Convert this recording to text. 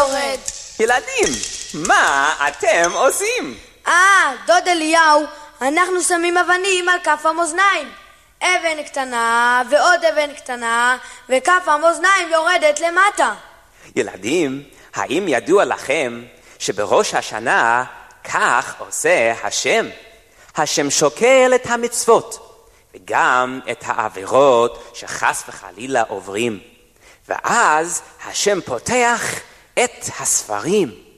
יורד. ילדים, מה אתם עושים? דוד אליהו, אנחנו שמים אבנים על כף המאזניים. אבן קטנה ועוד אבן קטנה, וכף המאזניים יורדת למטה. ילדים, האם ידוע לכם שבראש השנה כך עושה השם? השם שוקל את המצוות וגם את העבירות שחס וחלילה עוברים, ואז השם פותח את הספרים